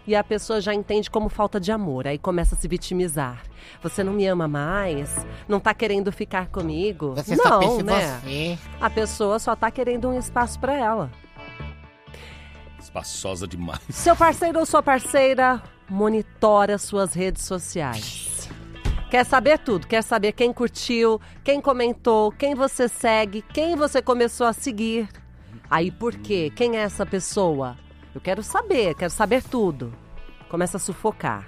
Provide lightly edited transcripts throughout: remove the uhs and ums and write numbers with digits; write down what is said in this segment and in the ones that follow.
e a pessoa já entende como falta de amor. Aí começa a se vitimizar. Você não me ama mais? Não tá querendo ficar comigo? Você não, só pensa em né? você. A pessoa só tá querendo um espaço pra ela. Espaçosa demais. Seu parceiro ou sua parceira monitora suas redes sociais. Quer saber tudo, quer saber quem curtiu, quem comentou, quem você segue, quem você começou a seguir. Aí por quê? Quem é essa pessoa? Eu quero saber tudo. Começa a sufocar.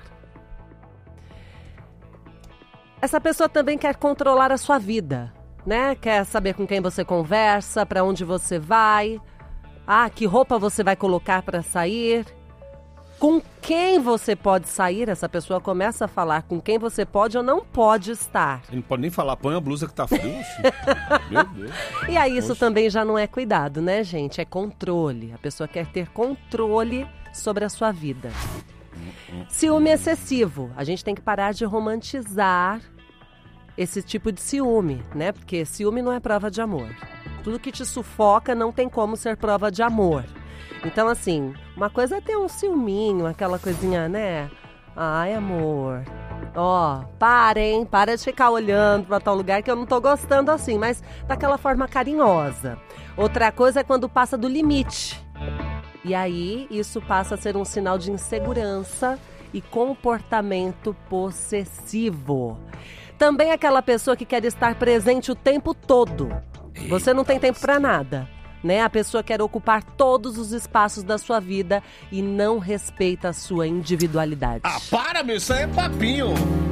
Essa pessoa também quer controlar a sua vida, né? Quer saber com quem você conversa, para onde você vai. Ah, que roupa você vai colocar para sair? Com quem você pode sair? Essa pessoa começa a falar com quem você pode ou não pode estar. Ele não pode nem falar, põe a blusa que tá frio. Meu Deus. E aí isso também já não é cuidado, né, gente? É controle. A pessoa quer ter controle sobre a sua vida. Ciúme excessivo. A gente tem que parar de romantizar esse tipo de ciúme, né? Porque ciúme não é prova de amor. Tudo que te sufoca não tem como ser prova de amor. Então, assim, uma coisa é ter um ciúminho, aquela coisinha, né? Ai, amor. Ó, para de ficar olhando pra tal lugar que eu não tô gostando assim, mas daquela forma carinhosa. Outra coisa é quando passa do limite. E aí, isso passa a ser um sinal de insegurança e comportamento possessivo. Também aquela pessoa que quer estar presente o tempo todo. Você não tem tempo pra nada, né? A pessoa quer ocupar todos os espaços da sua vida e não respeita a sua individualidade. Ah, para, meu, isso aí é papinho.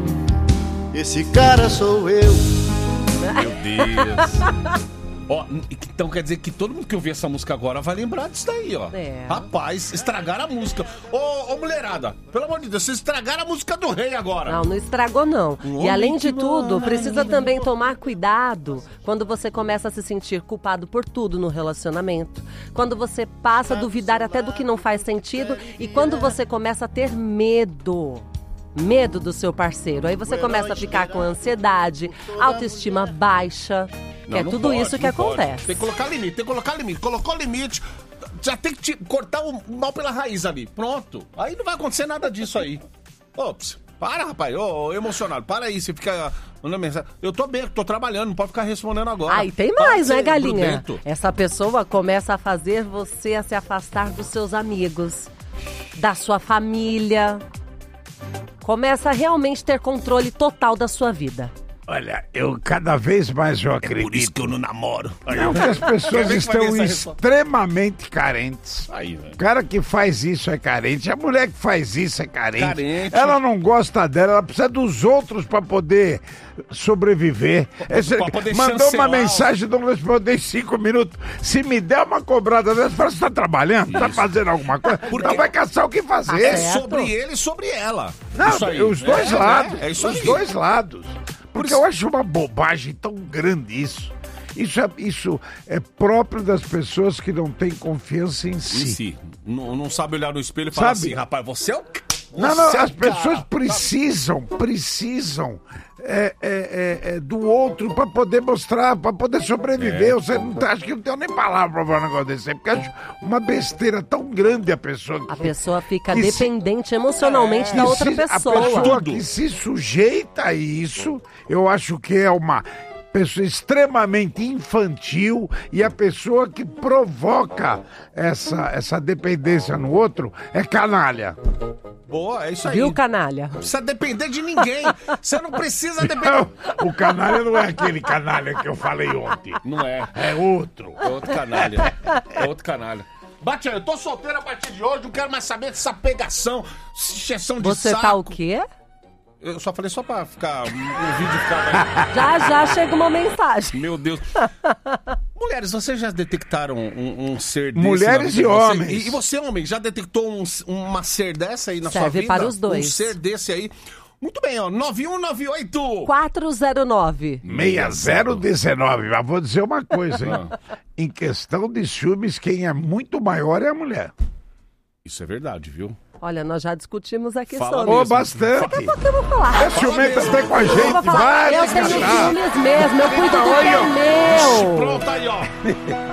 Esse cara sou eu. Meu Deus. Ó, então quer dizer que todo mundo que ouvir essa música agora vai lembrar disso daí, ó. É. Rapaz, estragaram a música. Ô, mulherada, pelo amor de Deus, vocês estragaram a música do rei agora. Não estragou não. E além de tudo, precisa também tomar cuidado quando você começa a se sentir culpado por tudo no relacionamento. Quando você passa a duvidar até do que não faz sentido e quando você começa a ter medo do seu parceiro. Aí você começa a ficar com ansiedade, autoestima baixa. Não, é não tudo pode, isso que não acontece. Pode. Tem que colocar limite, Colocou limite, já tem que cortar o mal pela raiz ali. Pronto. Aí não vai acontecer nada disso aí. Ops, para, rapaz. Ô, emocionado, para aí. Você fica mandando mensagem. Eu tô bem, tô trabalhando, não pode ficar respondendo agora. Aí tem mais, né, galinha? Prudento. Essa pessoa começa a fazer você a se afastar dos seus amigos, da sua família. Começa a realmente ter controle total da sua vida. Olha, cada vez mais eu acredito. Por isso que eu não namoro. Não, que as pessoas estão extremamente carentes. Aí, velho. O cara que faz isso é carente, a mulher que faz isso é carente. Carente. Ela não gosta dela, ela precisa dos outros para poder sobreviver. Pra poder mandou chancelar. uma mensagem, não respondeu em 5 minutos. Se me der uma cobrada dessa, fala, você tá trabalhando? Tá fazendo alguma coisa? Não vai caçar o que fazer. É sobre ele e sobre ela. Não, Isso aí. os dois lados. É isso os aí. dois lados. Porque eu acho uma bobagem tão grande isso. Isso é próprio das pessoas que não têm confiança em si. Em si. Não sabe olhar no espelho e falar Sabe? assim, rapaz, você é o... Não, Você é as o pessoas cara. precisam do outro para poder mostrar, para poder sobreviver. Você não acho que não tem nem palavra para falar um negócio desse aí, porque acho uma besteira tão grande a pessoa. A pessoa fica Que dependente emocionalmente da outra A pessoa. pessoa que se sujeita a isso, eu acho que é uma pessoa extremamente infantil e a pessoa que provoca essa dependência no outro é canalha. Boa, é isso aí. Viu, canalha? Não precisa depender de ninguém. Você não precisa depender. Não, o canalha não é aquele canalha que eu falei ontem. Não é. É outro. É outro canalha. É outro canalha. Bate aí, eu tô solteiro a partir de hoje, não quero mais saber dessa pegação, injeção de Você saco. tá o quê? Eu só falei só pra ficar, o vídeo ficar mais... Já chega uma mensagem. Meu Deus. Mulheres, vocês já detectaram um ser desse? Mulheres e homens. E você, homem, já detectou uma ser dessa aí na sua Serve vida? para os dois. Um ser desse aí. Muito bem, ó, 9198. 409. 6019, mas vou dizer uma coisa, hein? Em questão de ciúmes, quem é muito maior é a mulher. Isso é verdade, viu? Olha, nós já discutimos aqui Fala sobre. Ô, mesmo. bastante. Eu vou falar. É ciumenta até com a Eu vou gente, falar. vai Eu tenho descansar. ciúmes mesmo, eu cuido do que Olha, é meu. Pronto aí, ó.